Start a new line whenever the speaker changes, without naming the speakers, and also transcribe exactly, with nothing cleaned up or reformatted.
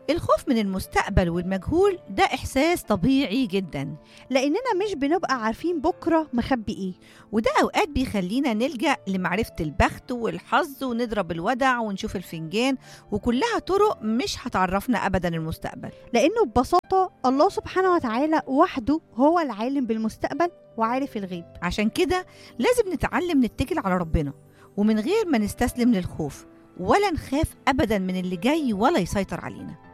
الخوف من المستقبل والمجهول ده إحساس طبيعي جدا،
لأننا مش بنبقى عارفين بكرة مخبي إيه.
وده أوقات بيخلينا نلجأ لمعرفة البخت والحظ ونضرب الودع ونشوف الفنجان، وكلها طرق مش هتعرفنا أبدا المستقبل.
لأنه ببساطة الله سبحانه وتعالى وحده هو العالم بالمستقبل وعارف الغيب.
عشان كده لازم نتعلم نتكل على ربنا، ومن غير ما نستسلم للخوف ولا نخاف أبدا من اللي جاي ولا يسيطر علينا.